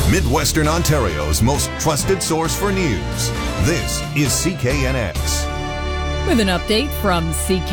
Midwestern Ontario's most trusted source for news. This is CKNX. With an update from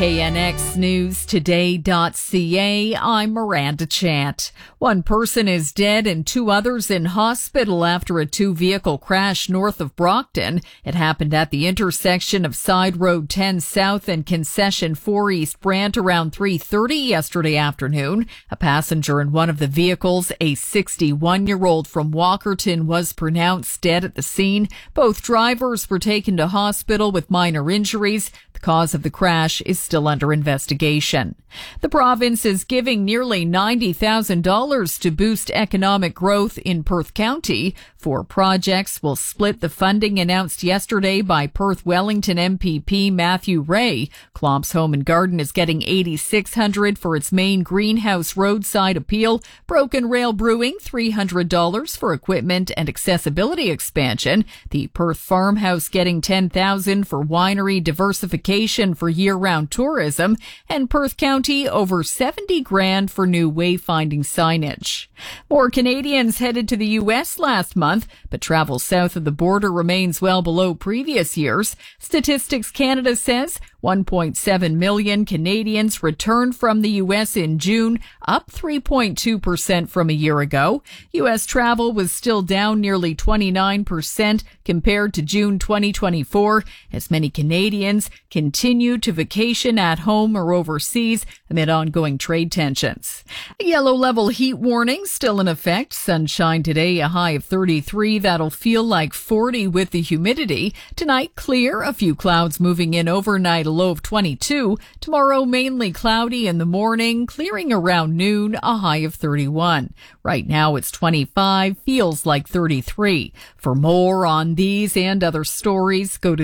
CKNXNewsToday.ca, I'm Miranda Chant. One person is dead and two others in hospital after a two-vehicle crash north of Brockton. It happened at the intersection of Side Road 10 South and Concession 4 East Brant around 3:30 yesterday afternoon. A passenger in one of the vehicles, a 61-year-old from Walkerton, was pronounced dead at the scene. Both drivers were taken to hospital with minor injuries. The cause of the crash is still under investigation. The province is giving nearly $90,000 to boost economic growth in Perth County. 4 projects will split the funding announced yesterday by Perth Wellington MPP Matthew Ray. Clomps Home and Garden is getting $8,600 for its main greenhouse roadside appeal. Broken Rail Brewing, $300 for equipment and accessibility expansion. The Perth Farmhouse getting $10,000 for winery diversification for year-round tourism, and Perth County over $70,000 for new wayfinding signage. More Canadians headed to the U.S. last month, but travel south of the border remains well below previous years. Statistics Canada says 1.7 million Canadians returned from the U.S. in June, up 3.2% from a year ago. U.S. travel was still down nearly 29% compared to June 2024, as many Canadians continue to vacation at home or overseas amid ongoing trade tensions. A yellow level heat warning still in effect. Sunshine today, a high of 33. That'll feel like 40 with the humidity. Tonight, clear, a few clouds moving in overnight, a low of 22. Tomorrow, mainly cloudy in the morning, clearing around noon, a high of 31. Right now, it's 25, feels like 33. For more on these and other stories, go to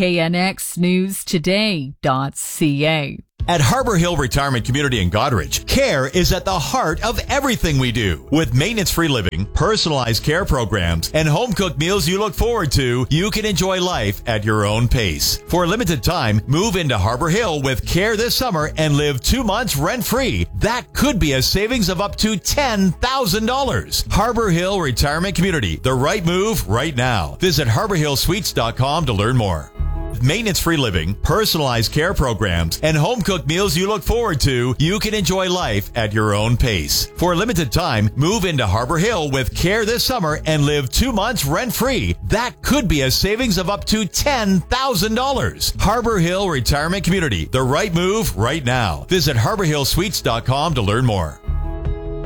CKNXNewsToday.ca. At Harbor Hill Retirement Community in Goderich, care is at the heart of everything we do. With maintenance-free living, personalized care programs, and home-cooked meals you look forward to, you can enjoy life at your own pace. For a limited time, move into Harbor Hill with care this summer and live 2 months rent-free. That could be a savings of up to $10,000. Harbor Hill Retirement Community, the right move right now. Visit harborhillsuites.com to learn more. Maintenance-free living, personalized care programs, and home-cooked meals you look forward to, you can enjoy life at your own pace. For a limited time, move into Harbor Hill with care this summer and live 2 months rent-free. That could be a savings of up to $10,000. Harbor Hill Retirement Community, the right move right now. Visit harborhillsuites.com to learn more.